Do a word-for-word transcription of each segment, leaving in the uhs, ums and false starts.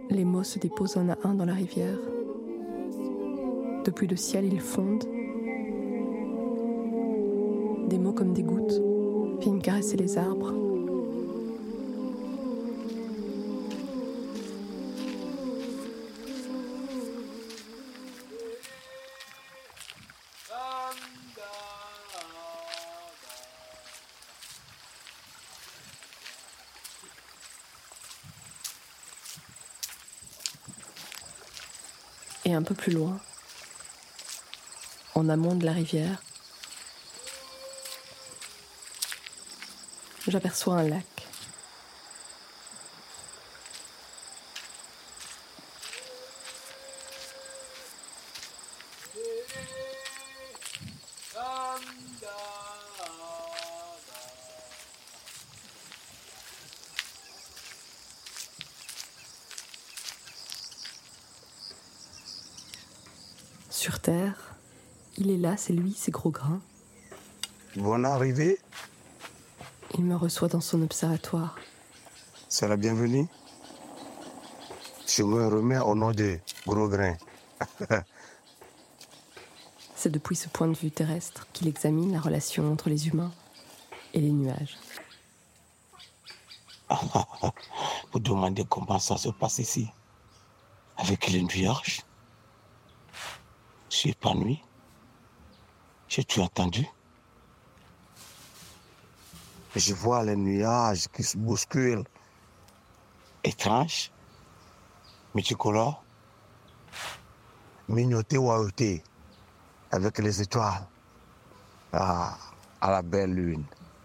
Les mots se déposent un à un dans la rivière. Depuis le ciel, ils fondent. Des mots comme des gouttes viennent caresser les arbres. Et un peu plus loin, en amont de la rivière, j'aperçois un lac. Sur terre, il est là, c'est lui, ces gros grains. Bonne arrivée. Il me reçoit dans son observatoire. C'est la bienvenue. Je me remets au nom de Gros Grain. C'est depuis ce point de vue terrestre qu'il examine la relation entre les humains et les nuages. Vous demandez comment ça se passe ici, avec les nuages. Je suis épanoui. J'ai-tu entendu? Je vois les nuages qui se bousculent. Étranges, multicolores, mignotés ou aoûtés, avec les étoiles. Ah, à la belle lune.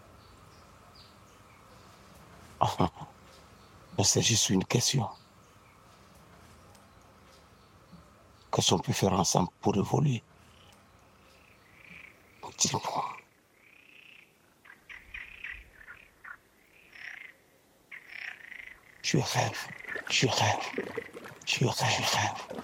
Mais c'est juste une question. Qu'est-ce qu'on peut faire ensemble pour évoluer? Dis-moi. Je rêve, je rêve, je rêve, je rêve.